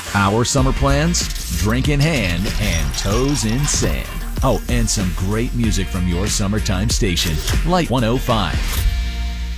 Our summer plans? Drink in hand and toes in sand. Oh, and some great music from your summertime station, Light 105.